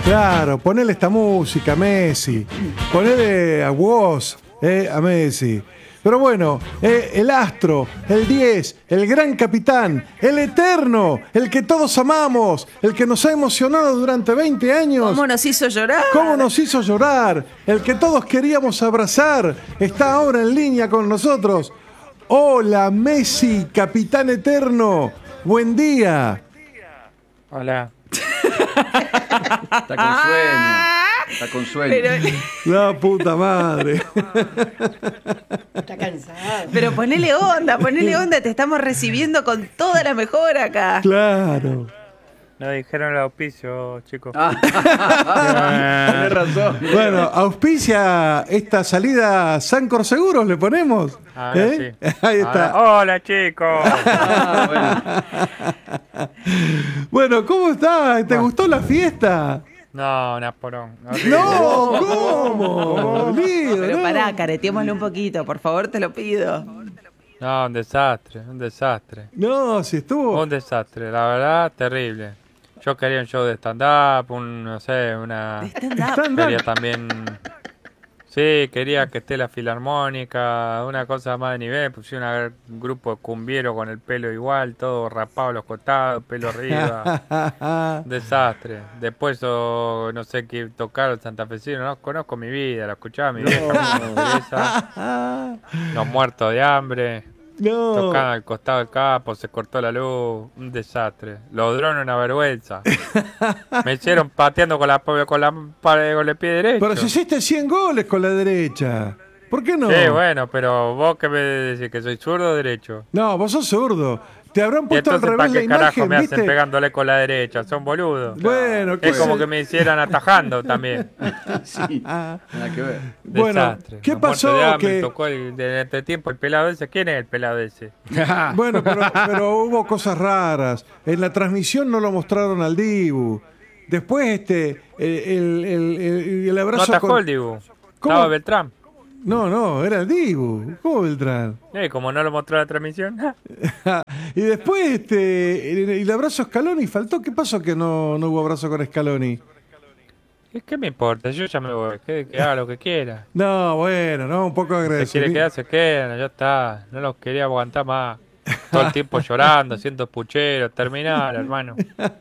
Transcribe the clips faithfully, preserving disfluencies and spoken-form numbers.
Claro, ponele esta música, Messi. Ponele a Woz, eh, a Messi. Pero bueno, eh, el astro, el diez, el gran capitán, el eterno, el que todos amamos, el que nos ha emocionado durante veinte años. ¿Cómo nos hizo llorar? ¿Cómo nos hizo llorar? El que todos queríamos abrazar, está ahora en línea con nosotros. Hola, Messi, capitán eterno. Buen día. Hola. Está con sueño. Está con sueño. Pero, La puta madre. Está cansado. pero ponele onda, ponele onda. Te estamos recibiendo con toda la mejor acá. Claro. No dijeron el auspicio, chicos. Tienes razón. Bueno, auspicia esta salida Sancor Seguros, le ponemos. Ahora ¿Eh? sí. Ahí está. Ahora- Hola, chicos. Ah, bueno. Bueno, ¿cómo estás? ¿Te gustó la fiesta? No, Naporón. horrible. No, ¿cómo? Lío, Pero no. pará, careteémosle un poquito, por favor, te lo pido. No, un desastre, un desastre. No, si estuvo. Un desastre, la verdad, terrible. Yo quería un show de stand-up, un, no sé, una... Stand-up. Stand-up. Quería también... Sí, quería que esté la filarmónica, una cosa más de nivel. Pusieron a ver un grupo de cumbieros con el pelo igual, todo rapado a los costados, pelo arriba. Un desastre. Después, oh, no sé qué tocaron santafesino, no conozco mi vida, la escuchaba mi vieja, no me interesa. Los muertos de hambre. No. Tocaban al costado del campo, se cortó la luz, un desastre. Los drones una vergüenza. Me hicieron pateando con la con la pared- con el pie derecho. Pero si hiciste cien goles con la derecha. ¿Por qué no? Sí, bueno, pero vos que me decís que soy zurdo o derecho. No, vos sos zurdo. Te habrán Y puesto al entonces, ¿para revés la qué carajo imagen, me hacen ¿viste? pegándole con la derecha? Son boludos. Bueno, ¿qué Es como sé? que me hicieran atajando también. Sí, Ah, nada que ver. bueno, Desastre. ¿qué Los muertos pasó? de hambre, Que- tocó el, de este tiempo el pelado ese. ¿Quién es el pelado ese? Bueno, pero, pero hubo cosas raras. En la transmisión no lo mostraron al Dibu. Después, este, el, el, el, el- el No abrazo atajó con- el Dibu. ¿Cómo? Estaba Beltrán. No, no, era el Dibu. ¿Cómo Beltrán? Eh, como no lo mostró la transmisión. Y después, este, el, el abrazo a Scaloni faltó. ¿Qué pasó que no, no hubo abrazo con Scaloni? ¿Qué, qué me importa? Yo ya me voy. Que, que haga lo que quiera. No, bueno, no, un poco Si quiere agresivo. quedar, se queda. Ya está. No los quería aguantar más. Todo el tiempo llorando, haciendo pucheros. Terminar, hermano.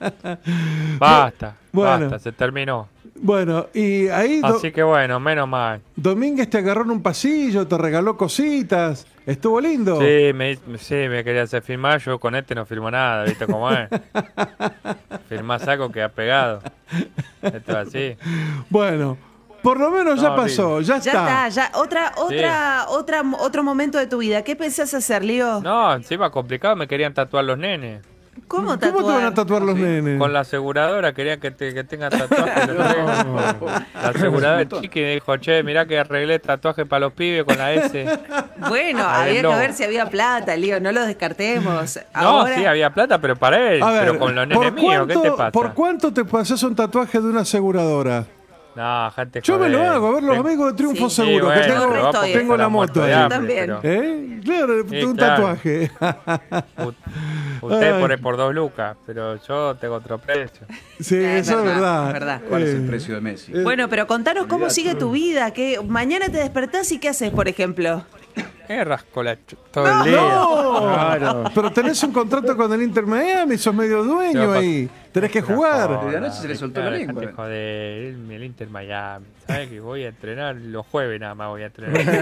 Basta. Bueno. Basta. Se terminó. Bueno, y ahí Do- Así que bueno, menos mal. Domínguez te agarró en un pasillo, te regaló cositas. Estuvo lindo. Sí, me, sí, me quería hacer filmar. Yo con este no filmo nada. ¿Viste cómo es? Filmás algo que ha pegado. Esto es así. Bueno, por lo menos ya No, pasó, ya Ya está. está, ya. Otra, otra, otra, otro momento de tu vida. ¿Qué pensás hacer, Lío? No, encima complicado. Me querían tatuar los nenes. ¿Cómo ¿Cómo te van a tatuar? tatuar los nenes? Con la aseguradora querían que, te, que tenga tatuajes. los nenes. La aseguradora chiqui dijo, che, mirá que arreglé tatuaje para los pibes con la S. Bueno, A ver, había no. que ver si había plata, Lío. No lo descartemos. No, Ahora, sí, había plata, pero para él. A ver, pero con los nenes ¿por míos, ¿qué te cuánto- pasa? ¿por cuánto te pasas un tatuaje de una aseguradora? No, gente, Yo me lo joder. hago, a ver los Ten- amigos de Triunfo Sí. Seguro, Sí, que bueno, tengo, pero vos porque tengo la estás muerto moto de ahí. Yo hambre, también. pero- ¿Eh? Claro, Sí, un claro. tatuaje. U- Usted Ay. pone por dos lucas, pero yo tengo otro precio. Sí, Es eso es verdad, verdad. es verdad. ¿Cuál es Eh, el precio de Messi? eh, Bueno, pero contanos cómo Olvidate. sigue tu vida. Que mañana te despertás y ¿qué haces, por ejemplo? ¿Qué rasco la ch- todo el día? ¡No! Claro. Pero tenés un contrato con el Inter Miami, sos medio dueño Pero, ahí. Tenés que jugar. Desde anoche se le soltó la Claro, lengua. dejate joder, el, el Inter Miami. ¿Sabes que voy a entrenar? Los jueves nada más voy a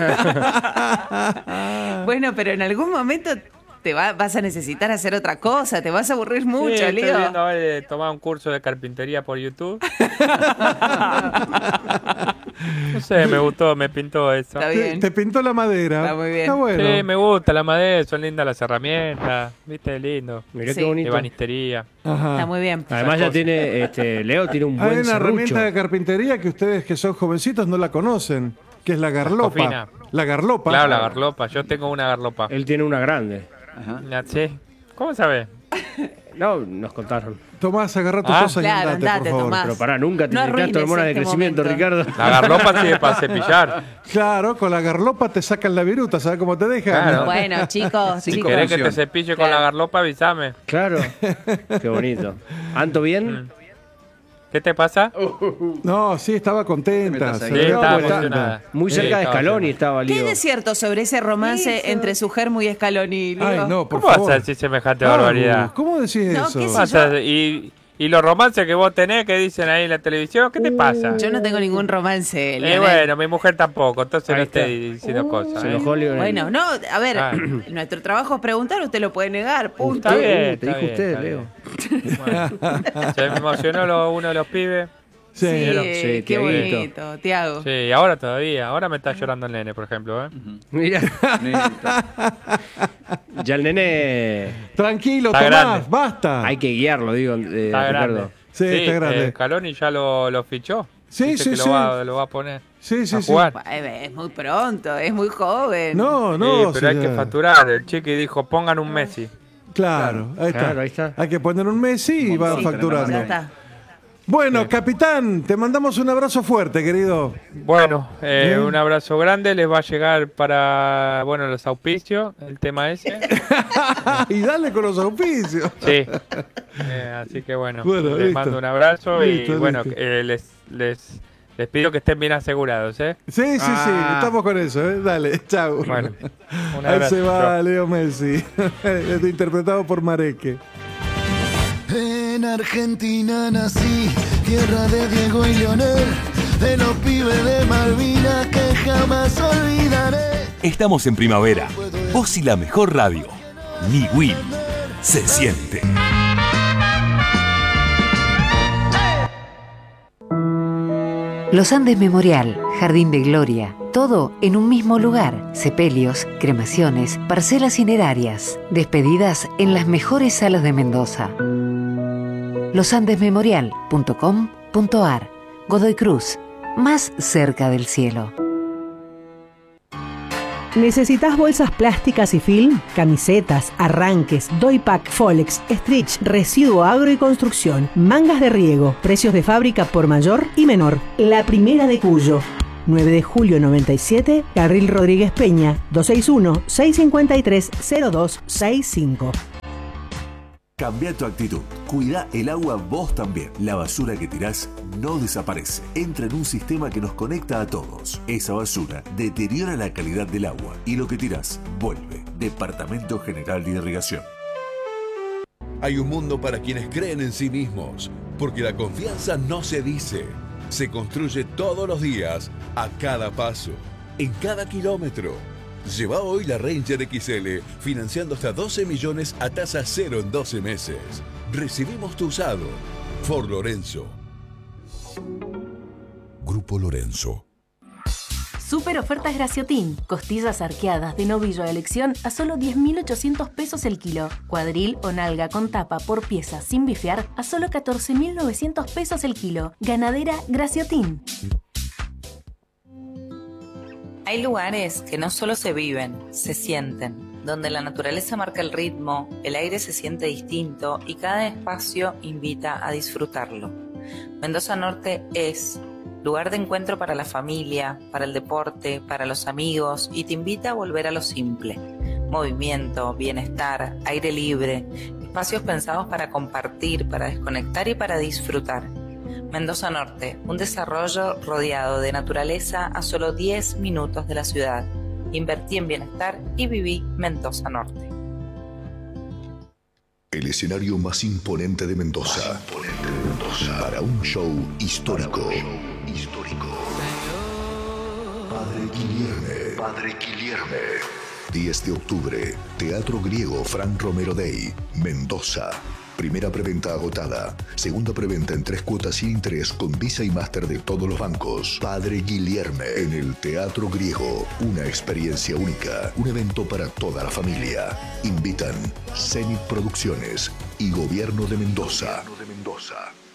entrenar. Bueno, pero en algún momento te va- vas a necesitar hacer otra cosa. Te vas a aburrir mucho, Sí, estoy Lío. viendo a ver de tomar un curso de carpintería por YouTube. No sé, me gustó, me pintó eso. Está Te, bien. te pintó la madera. Está muy bien. Está bueno. Sí, me gusta la madera, son lindas las herramientas. ¿Viste? Lindo. Mirá Sí. qué bonito. Ebanistería. Ajá. Está muy bien. Además ya cosas. tiene, este, Leo tiene un Hay buen una serrucho. herramienta de carpintería que ustedes que son jovencitos no la conocen, que es la garlopa. cofina. La garlopa. Claro, la garlopa. Yo tengo una garlopa. Él tiene una grande. Ajá. La- Sí. ¿Cómo sabes? No, nos contaron. Tomás, agarrá tus Ah. cosas Claro, y andate, andate, por favor. Tomás. Pero pará, nunca te No inyectaste arruines hormonas de este crecimiento, momento. Ricardo. La garlopa sirve para cepillar. Claro, con la garlopa te sacan la viruta, ¿sabes cómo te dejan? Claro. Bueno, chicos, Si Si chicos. querés que te función. cepille con Claro. la garlopa, avísame. Claro. Qué bonito. ¿Anto bien? Mm. ¿Qué te pasa? No, sí, estaba contenta. Sí, se veía estaba contenta. emocionada. Muy Sí, cerca de estaba Scaloni emocionada. estaba ¿Qué Lío. es cierto sobre ese romance entre su germo y Scaloni, Lío? Ay, no, por ¿Cómo favor. vas a decir semejante Agus, barbaridad? ¿Cómo decís No, eso? qué sé ¿Cómo vas a- y, y los romances que vos tenés que dicen ahí en la televisión, ¿qué te pasa? Yo no tengo ningún romance, Y Lionel. bueno, mi mujer tampoco, entonces Ahí no está. esté diciendo cosas. Se ¿eh? enojó Lío. Bueno, no, a ver, Ah. nuestro trabajo es preguntar, usted lo puede negar, punto. Está bien, te está dijo bien, usted, está Leo. bien. Bueno, se me emocionó lo- uno de los pibes. Sí, Sí. Sí, qué Tiaguito. bonito, Tiago. Sí, ahora todavía. Ahora me está llorando el nene, por ejemplo. ¿eh? Mira, Listo. ya el nene Tranquilo, Está Tomás, grande. basta. hay que guiarlo, digo, eh, Está Ricardo. grande. Sí, está grande. eh, Scaloni ya lo, lo fichó. Sí, Dice sí, que sí. Lo va, lo va a poner Sí, sí, a sí. jugar. Eh, Es muy pronto, es muy joven. No, Sí, no. pero hay sí, que ya. facturar. El chiqui dijo, pongan un Messi. Claro, ahí está. Claro, ahí está. Hay que poner un Messi y va Sí, facturando. Ya está. Bueno, capitán, te mandamos un abrazo fuerte, querido. Bueno, eh, Bien. un abrazo grande. Les va a llegar para, bueno, los auspicios, el tema ese. Y dale con los auspicios. Sí. Eh, así que bueno, Bueno, les listo. mando un abrazo Listo, y bueno, listo. eh, les, les, les pido que estén bien asegurados, ¿eh? Sí, sí, sí, Ah. estamos con eso, ¿eh? Dale, chau. Bueno, un Ahí abrazo. se va Chau. Leo Messi, Este interpretado por Mareque. En Argentina nací, tierra de Diego y Leonel, de los pibes de Malvinas que jamás olvidaré. Estamos en primavera. Vos y la mejor radio. Ni Will. Se siente. Los Andes Memorial, Jardín de Gloria, todo en un mismo lugar. Sepelios, cremaciones, parcelas cinerarias, despedidas en las mejores salas de Mendoza. los andes memorial punto com punto a r. Godoy Cruz, más cerca del cielo. ¿Necesitas bolsas plásticas y film? Camisetas, arranques, doypack, Folex, stretch, residuo agro y construcción, mangas de riego, precios de fábrica por mayor y menor. La primera de Cuyo. nueve de julio noventa y siete, Carril Rodríguez Peña, dos seis uno, seis cinco tres, cero dos seis cinco. Cambia tu actitud. Cuida el agua vos también. La basura que tirás no desaparece. Entra en un sistema que nos conecta a todos. Esa basura deteriora la calidad del agua y lo que tirás vuelve. Departamento General de Irrigación. Hay un mundo para quienes creen en sí mismos, porque la confianza no se dice, se construye todos los días, a cada paso, en cada kilómetro. Lleva hoy la Ranger X L, financiando hasta doce millones a tasa cero en doce meses. Recibimos tu usado. Ford Lorenzo. Grupo Lorenzo. Super ofertas Graciotin. Costillas arqueadas de novillo a elección a solo diez mil ochocientos pesos el kilo. Cuadril o nalga con tapa por pieza sin bifear a solo catorce mil novecientos pesos el kilo. Ganadera Graciotin. Hay lugares que no solo se viven, se sienten, donde la naturaleza marca el ritmo, el aire se siente distinto y cada espacio invita a disfrutarlo. Mendoza Norte es lugar de encuentro para la familia, para el deporte, para los amigos y te invita a volver a lo simple. Movimiento, bienestar, aire libre, espacios pensados para compartir, para desconectar y para disfrutar. Mendoza Norte, un desarrollo rodeado de naturaleza a solo diez minutos de la ciudad. Invertí en bienestar y viví Mendoza Norte. El escenario más imponente de Mendoza. Más imponente de Mendoza. Para un show histórico. Para un show histórico. Padre Guillerme. Padre Guillerme. diez de octubre. Teatro Griego Frank Romero Day. Mendoza. Primera preventa agotada. Segunda preventa en tres cuotas sin interés con Visa y Master de todos los bancos. Padre Guillerme en el Teatro Griego. Una experiencia única. Un evento para toda la familia. Invitan Zenit Producciones y Gobierno de Mendoza. Gobierno de Mendoza.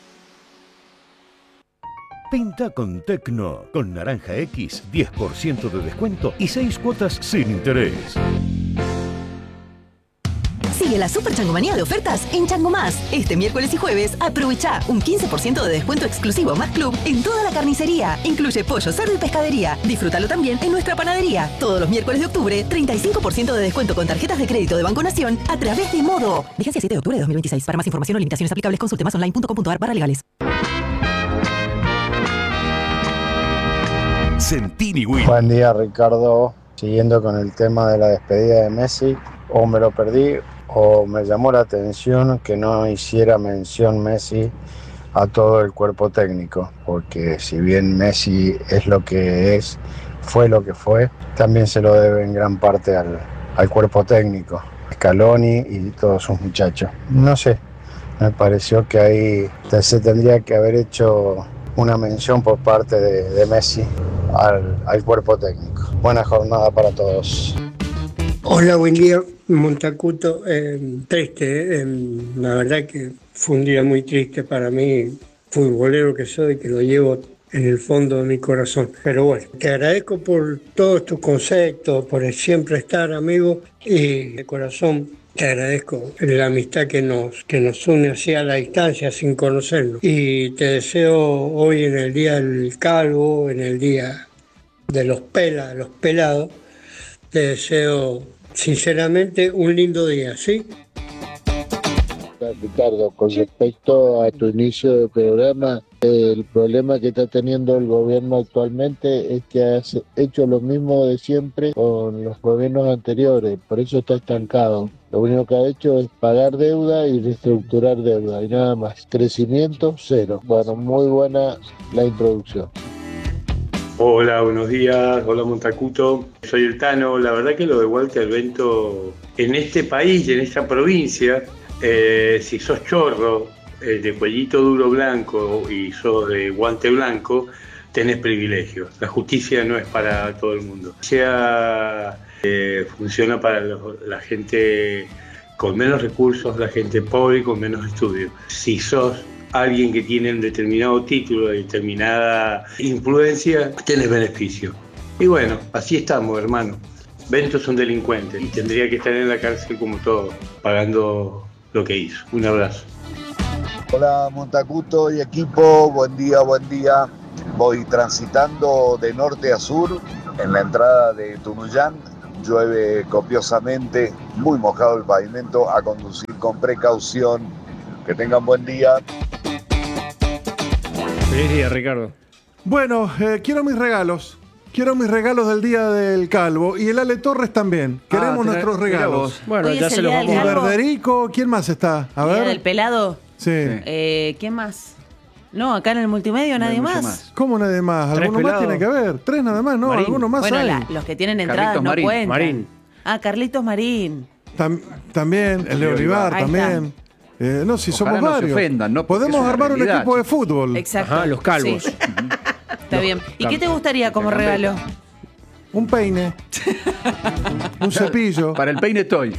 Pinta con Tecno. Con Naranja X, diez por ciento de descuento y seis cuotas sin interés. Sigue la Super Changomanía de ofertas en Chango Más. Este miércoles y jueves, aprovecha un quince por ciento de descuento exclusivo Más Club en toda la carnicería. Incluye pollo, cerdo y pescadería. Disfrútalo también en nuestra panadería. Todos los miércoles de octubre, treinta y cinco por ciento de descuento con tarjetas de crédito de Banco Nación a través de Modo. Vigencia siete de octubre de dos mil veintiséis. Para más información o limitaciones aplicables, consulte más online punto com punto a r barra legales. Sentini Win. Buen día, Ricardo. Siguiendo con el tema de la despedida de Messi, o me lo perdí o me llamó la atención que no hiciera mención Messi a todo el cuerpo técnico, porque si bien Messi es lo que es, fue lo que fue, también se lo debe en gran parte al, al cuerpo técnico, Scaloni y todos sus muchachos. No sé, me pareció que ahí se tendría que haber hecho una mención por parte de, de Messi al, al cuerpo técnico. Buena jornada para todos. Hola, buen día, Montacuto. Eh, triste, eh, la verdad que fue un día muy triste para mí, futbolero que soy, que lo llevo en el fondo de mi corazón. Pero bueno, te agradezco por todos tus conceptos, por el siempre estar, amigo, y de corazón te agradezco la amistad que nos, que nos une así a la distancia, sin conocernos. Y te deseo hoy, en el día del calvo, en el día de los pelas, los pelados, te deseo sinceramente un lindo día, ¿sí? Ricardo, con respecto a tu inicio del programa, el problema que está teniendo el gobierno actualmente es que ha hecho lo mismo de siempre con los gobiernos anteriores, por eso está estancado. Lo único que ha hecho es pagar deuda y reestructurar deuda y nada más. Crecimiento cero. Bueno, muy buena la introducción. Hola, buenos días. Hola, Montacuto. Soy el Tano. La verdad que lo de Walter Bento en este país y en esta provincia, eh, si sos chorro, eh, de cuellito duro blanco y sos de guante blanco, tenés privilegios. La justicia no es para todo el mundo. O sea, eh, funciona para los, la gente con menos recursos, la gente pobre y con menos estudios. Si sos alguien que tiene un determinado título, determinada influencia, tenés beneficio. Y bueno, así estamos, hermano. Bento es un delincuente y tendría que estar en la cárcel como todo, pagando lo que hizo. Un abrazo. Hola, Montacuto y equipo, buen día, buen día. Voy transitando de norte a sur en la entrada de Tunuyán. Llueve copiosamente, muy mojado el pavimento, a conducir con precaución. Que tengan buen día. Feliz día, Ricardo. Bueno, eh, quiero mis regalos. Quiero mis regalos del día del calvo. Y el Ale Torres también. Queremos Ah, nuestros mira regalos. vos. Bueno, Hoy ya es se el los día del vamos a calvo. dar. Federico, ¿quién más está? A ¿Día ver. del pelado? Sí. Eh, ¿Quién más? No, acá en el multimedio nadie mucho más. más. ¿Cómo nadie más? Tres ¿Alguno más pelados. tiene que haber? Tres nada más, ¿no? Marín. Alguno más Bueno, hay. la- los que tienen entradas Carlitos no Marín. cuentan. Marín. Ah, Carlitos Marín. Tam- también, el de Olivar, Ahí está. también. Eh, no, si Ojalá somos no se varios. ofendan, ¿no? Porque Podemos es una armar un realidad, equipo de chicos. fútbol. Exacto. Ajá, los calvos. Sí. Está bien. ¿Y qué te gustaría como regalo? Un peine. Un cepillo. Para el peine estoy.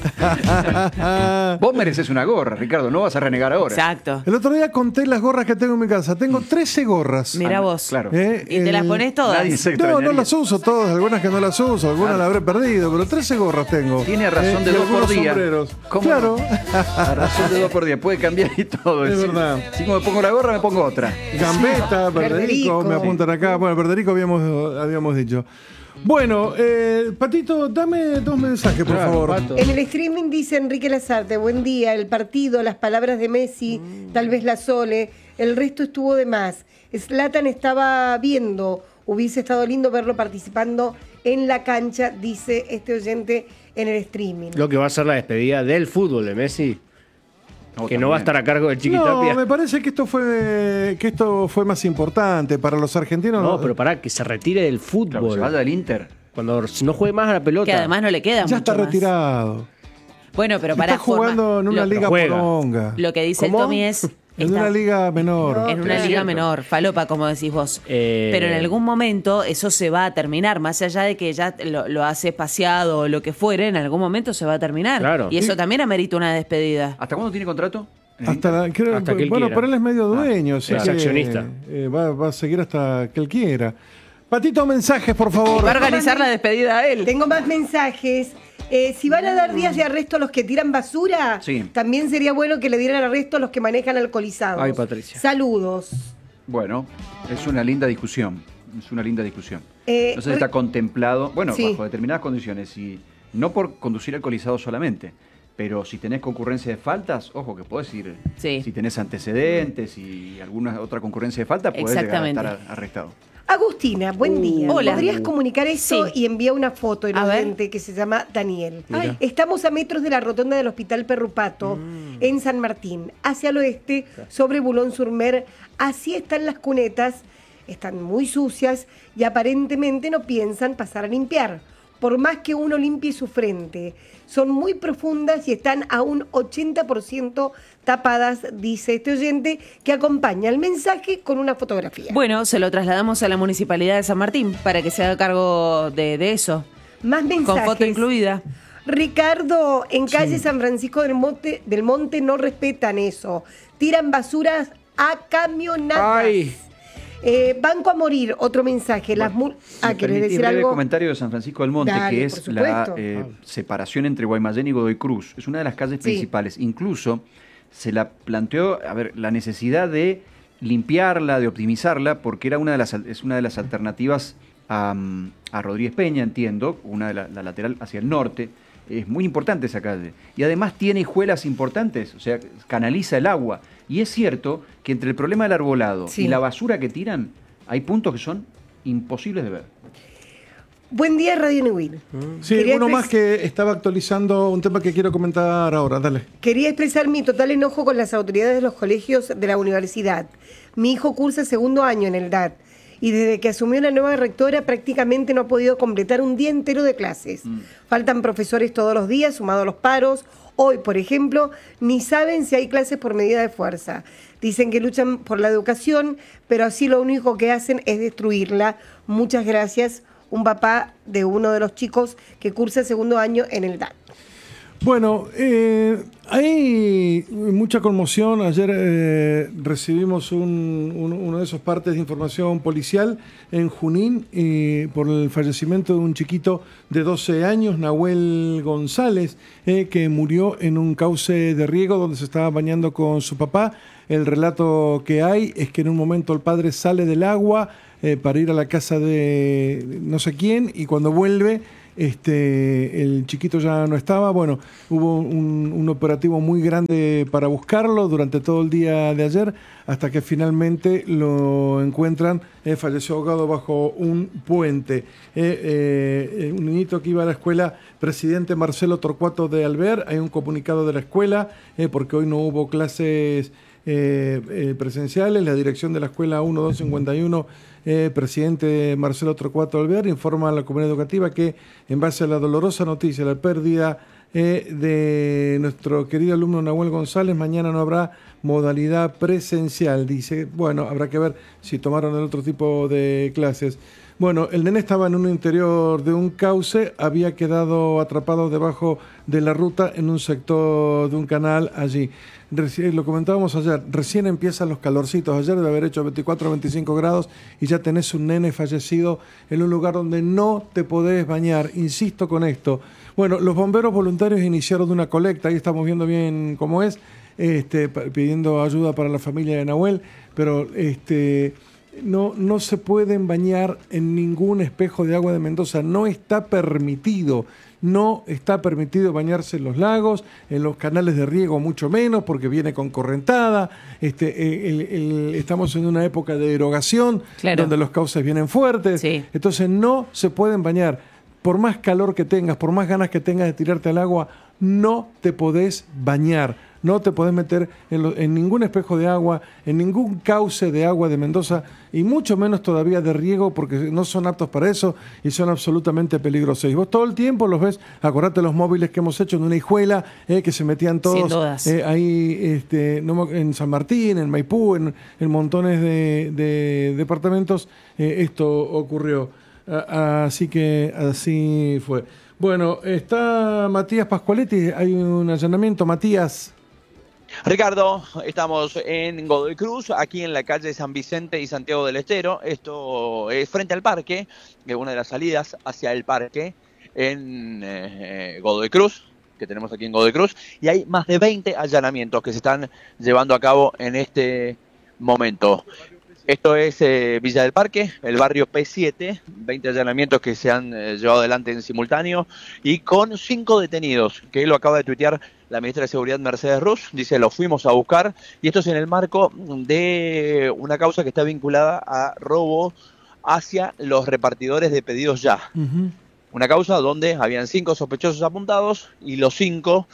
Vos mereces una gorra, Ricardo, no vas a renegar ahora. Exacto. El otro día conté las gorras que tengo en mi casa. Tengo trece gorras. Mira Ah, vos. claro. Eh, ¿Y te las el- pones todas? Nadie se No, extrañaría. no las uso todas, algunas que no las uso, algunas las habré perdido, pero trece gorras tengo. Tiene razón de y dos por algunos día. sombreros. ¿Cómo? Claro. A razón de dos por día, puede cambiar y todo. Es Si- verdad. Si como me pongo la gorra, me pongo otra. Gambetta, Verderico, Verderico. me apuntan acá. Bueno, Verderico habíamos, habíamos dicho. Bueno, eh, Patito, dame dos mensajes, por Claro, favor. Pato. En el streaming dice Enrique Lazarte, buen día, el partido, las palabras de Messi, tal vez la Sole, el resto estuvo de más. Zlatan estaba viendo, hubiese estado lindo verlo participando en la cancha, dice este oyente en el streaming. Lo que va a ser la despedida del fútbol de Messi. Que no va a estar a cargo del Chiquitapia. No, me parece que esto fue que esto fue más importante para los argentinos. No, pero pará, que se retire del fútbol. Claro, se vaya del Inter. Cuando no juegue más a la pelota. Que además no le queda ya mucho está más. retirado. Bueno, pero para Está jugando en una lo, liga juega. poronga. lo que dice el ¿Cómo? Tommy es En está una liga menor. en una Es liga cierto. menor, falopa, como decís vos. Eh, Pero en algún momento eso se va a terminar, más allá de que ya lo, lo hace paseado o lo que fuere, en algún momento se va a terminar. Claro. Y eso Sí. también amerita una despedida. ¿Hasta cuándo tiene contrato? Hasta la- creo- Hasta que él bueno, quiera. pero él es medio dueño, así es que, accionista. eh, va, va a seguir hasta que él quiera. Patito, mensajes, por favor. Va a organizar la despedida a él. Tengo más mensajes. Eh, si van a dar días de arresto a los que tiran basura, Sí. también sería bueno que le dieran arresto a los que manejan alcoholizados. Ay, Patricia. Saludos. Bueno, es una linda discusión. Es una linda discusión. Eh, No sé si está contemplado, bueno, Sí. bajo determinadas condiciones, y no por conducir alcoholizado solamente, pero si tenés concurrencia de faltas, ojo que podés ir, Sí. si tenés antecedentes y alguna otra concurrencia de falta, podés llegar a Exactamente. estar a- arrestado. Agustina, buen día. Hola. ¿Podrías comunicar esto Sí. y enviar una foto en A un ver. oyente que se llama Daniel? Ay. Estamos a metros de la rotonda del Hospital Perrupato, Mm. en San Martín, hacia el oeste, sobre Boulogne-sur-Mer. Así están las cunetas, están muy sucias y aparentemente no piensan pasar a limpiar. Por más que uno limpie su frente, son muy profundas y están a un ochenta por ciento tapadas, dice este oyente, que acompaña el mensaje con una fotografía. Bueno, se lo trasladamos a la Municipalidad de San Martín para que se haga cargo de, de eso. Más mensajes. Con foto incluida. Ricardo, en calle San Francisco del Monte, del Monte no respetan eso. Tiran basuras a camionadas. Ay. Eh, banco a morir, otro mensaje. Las mul- ah, Me ¿querés permitís decir breve algo? comentario de San Francisco del Monte, Dale, que por es la supuesto. eh, separación entre Guaymallén y Godoy Cruz. Es una de las calles Sí. principales. Incluso se la planteó, a ver, la necesidad de limpiarla, de optimizarla, porque era una de las, al- es una de las alternativas a, mm, a Rodríguez Peña, entiendo, una de la, la lateral hacia el norte. Es muy importante esa calle. Y además tiene hijuelas importantes, o sea, canaliza el agua. Y es cierto que entre el problema del arbolado Sí. y la basura que tiran, hay puntos que son imposibles de ver. Buen día, Radio Neuquén. Sí, Quería uno expres- más que estaba actualizando un tema que quiero comentar ahora, dale. Quería expresar mi total enojo con las autoridades de los colegios de la universidad. Mi hijo cursa segundo año en el D A T y desde que asumió la nueva rectora prácticamente no ha podido completar un día entero de clases. Faltan profesores todos los días, sumado a los paros. Hoy, por ejemplo, ni saben si hay clases por medida de fuerza. Dicen que luchan por la educación, pero así lo único que hacen es destruirla. Muchas gracias. Un papá de uno de los chicos que cursa segundo año en el D A T. Bueno, eh, hay mucha conmoción. Ayer eh, recibimos un, un- uno de esos partes de información policial en Junín eh, por el fallecimiento de un chiquito de doce años, Nahuel González, eh, que murió en un cauce de riego donde se estaba bañando con su papá. El relato que hay es que en un momento el padre sale del agua eh, para ir a la casa de no sé quién y cuando vuelve este, el chiquito ya no estaba. Bueno, hubo un, un operativo muy grande para buscarlo durante todo el día de ayer, hasta que finalmente lo encuentran. Eh, falleció ahogado bajo un puente. Eh, eh, un niñito que iba a la escuela Presidente Marcelo Torcuato de Alvear. Hay un comunicado de la escuela, eh, porque hoy no hubo clases eh, eh, presenciales. La dirección de la escuela uno dos cincuenta y uno, eh, presidente Marcelo Torcuato Alvear, informa a la comunidad educativa que en base a la dolorosa noticia, la pérdida eh, de nuestro querido alumno Nahuel González, mañana no habrá modalidad presencial. Dice, bueno, habrá que ver si tomaron el otro tipo de clases. Bueno, el nene estaba en un interior de un cauce, había quedado atrapado debajo de la ruta en un sector de un canal allí. Reci- lo comentábamos ayer, recién empiezan los calorcitos. Ayer debe haber hecho veinticuatro o veinticinco grados y ya tenés un nene fallecido en un lugar donde no te podés bañar. Insisto con esto. Bueno, los bomberos voluntarios iniciaron una colecta, ahí estamos viendo bien cómo es, este, pa- pidiendo ayuda para la familia de Nahuel, pero este... No, no se pueden bañar en ningún espejo de agua de Mendoza, no está permitido, no está permitido bañarse en los lagos, en los canales de riego mucho menos, porque viene con correntada. Este, eh, el- el- estamos en una época de erogación, Claro. donde los cauces vienen fuertes, entonces no se pueden bañar. Por más calor que tengas, por más ganas que tengas de tirarte al agua, no te podés bañar. No te podés meter en, lo- en ningún espejo de agua, en ningún cauce de agua de Mendoza, y mucho menos todavía de riego, porque no son aptos para eso y son absolutamente peligrosos. Y vos todo el tiempo los ves, acordate los móviles que hemos hecho en una hijuela, eh, que se metían todos Sin dudas. eh, ahí este, no me- en San Martín, en Maipú, en, en montones de, de departamentos, eh, esto ocurrió. A- Así que así fue. Bueno, está Matías Pascualetti, hay un allanamiento. Matías. Ricardo, estamos en Godoy Cruz, aquí en la calle San Vicente y Santiago del Estero. Esto es frente al parque, que es una de las salidas hacia el parque en eh, Godoy Cruz, que tenemos aquí en Godoy Cruz, y hay más de veinte allanamientos que se están llevando a cabo en este momento. Esto es eh, Villa del Parque, el barrio P siete, veinte allanamientos que se han eh, llevado adelante en simultáneo y con cinco detenidos, que lo acaba de tuitear la ministra de Seguridad Mercedes Ruz. Dice, lo fuimos a buscar, y esto es en el marco de una causa que está vinculada a robo hacia los repartidores de pedidos ya. Uh-huh. Una causa donde habían cinco sospechosos apuntados y los cinco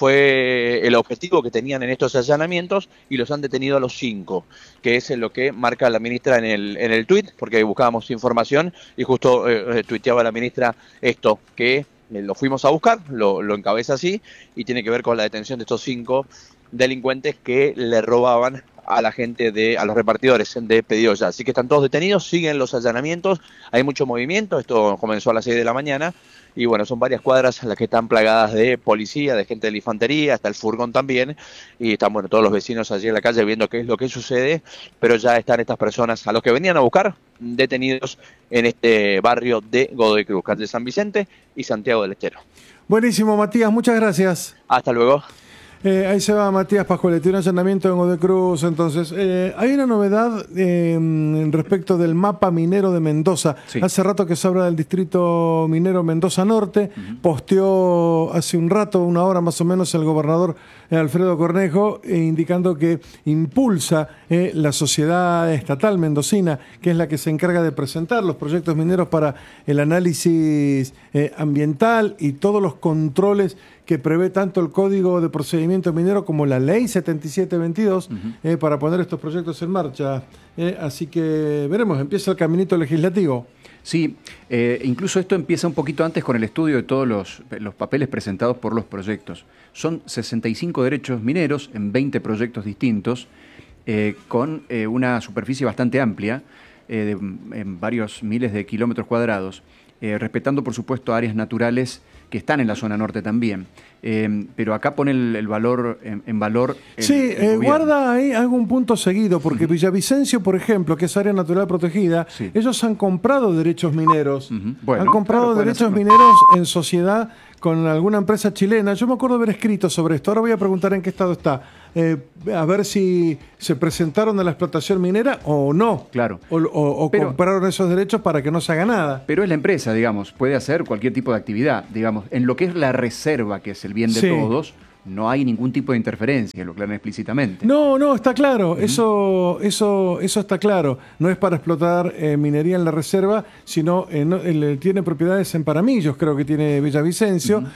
fue el objetivo que tenían en estos allanamientos y los han detenido a los cinco, que es lo que marca la ministra en el en el tuit, porque buscábamos información y justo eh, tuiteaba la ministra esto, que eh, lo fuimos a buscar, lo, lo encabeza así y tiene que ver con la detención de estos cinco delincuentes que le robaban a la gente, de a los repartidores de pedidos ya. Así que están todos detenidos, siguen los allanamientos, hay mucho movimiento, esto comenzó a las seis de la mañana y bueno, son varias cuadras las que están plagadas de policía, de gente de la infantería, hasta el furgón también, y están bueno todos los vecinos allí en la calle viendo qué es lo que sucede, pero ya están estas personas a los que venían a buscar detenidos en este barrio de Godoy Cruz, calle San Vicente y Santiago del Estero. Buenísimo, Matías, muchas gracias. Hasta luego. Eh, ahí se va Matías Pascualetti, un allanamiento en Godoy Cruz. Entonces, eh, hay una novedad eh, respecto del mapa minero de Mendoza. Sí. Hace rato que se habla del distrito minero Mendoza Norte. Uh-huh. Posteó hace un rato, una hora más o menos, el gobernador eh, Alfredo Cornejo, eh, indicando que impulsa eh, la sociedad estatal mendocina, que es la que se encarga de presentar los proyectos mineros para el análisis eh, ambiental y todos los controles que prevé tanto el Código de Procedimiento Minero como la Ley setenta y siete veintidós uh-huh. eh, para poner estos proyectos en marcha. Eh, así que veremos, empieza el caminito legislativo. Sí, eh, incluso esto empieza un poquito antes con el estudio de todos los, los papeles presentados por los proyectos. Son sesenta y cinco derechos mineros en veinte proyectos distintos, eh, con eh, una superficie bastante amplia, eh, de, en varios miles de kilómetros cuadrados, eh, respetando por supuesto áreas naturales que están en la zona norte también. Eh, pero acá pone el, el valor en, en valor. El, sí, el eh, guarda ahí algún punto seguido, porque uh-huh. Villavicencio, por ejemplo, que es área natural protegida, sí. ellos han comprado derechos mineros. Uh-huh. Bueno, han comprado claro, derechos mineros en sociedad con alguna empresa chilena. Yo me acuerdo haber escrito sobre esto. Ahora voy a preguntar en qué estado está. Eh, a ver si se presentaron a la explotación minera o no. Claro. O, o, o pero, compraron esos derechos para que no se haga nada. Pero es la empresa, digamos. Puede hacer cualquier tipo de actividad. Digamos, en lo que es la reserva, que es el bien de sí. todos, no hay ningún tipo de interferencia, lo aclaran explícitamente. No, no, está claro. Uh-huh. Eso, eso, eso está claro. No es para explotar eh, minería en la reserva, sino eh, no, él tiene propiedades en Paramillos, creo que tiene Villavicencio. Uh-huh.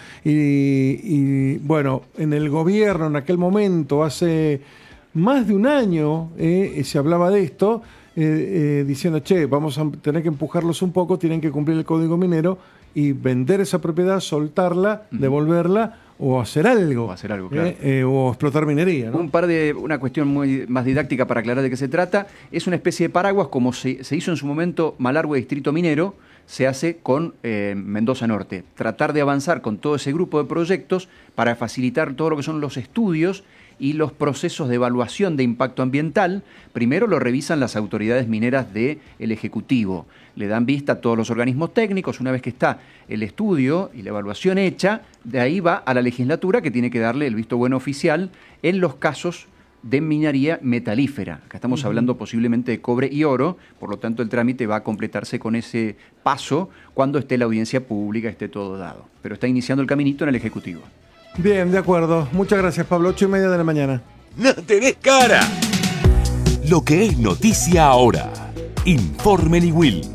y, y bueno, en el gobierno en aquel momento, hace más de un año, eh, se hablaba de esto, eh, eh, diciendo, che, vamos a tener que empujarlos un poco, tienen que cumplir el código minero y vender esa propiedad, soltarla, uh-huh. devolverla, o hacer algo. O hacer algo, claro. Eh, eh, o explotar minería, ¿no? Un par de, una cuestión muy más didáctica para aclarar de qué se trata. Es una especie de paraguas, como se, se hizo en su momento Malargüe Distrito Minero, se hace con eh, Mendoza Norte. Tratar de avanzar con todo ese grupo de proyectos para facilitar todo lo que son los estudios y los procesos de evaluación de impacto ambiental. Primero lo revisan las autoridades mineras del Ejecutivo. Le dan vista a todos los organismos técnicos. Una vez que está el estudio y la evaluación hecha, de ahí va a la legislatura, que tiene que darle el visto bueno oficial en los casos de minería metalífera. Acá estamos uh-huh. hablando posiblemente de cobre y oro, por lo tanto el trámite va a completarse con ese paso cuando esté la audiencia pública, esté todo dado. Pero está iniciando el caminito en el Ejecutivo. Bien, de acuerdo. Muchas gracias, Pablo. Ocho y media de la mañana. ¡No tenés cara! Lo que es noticia ahora. Informe Niwil.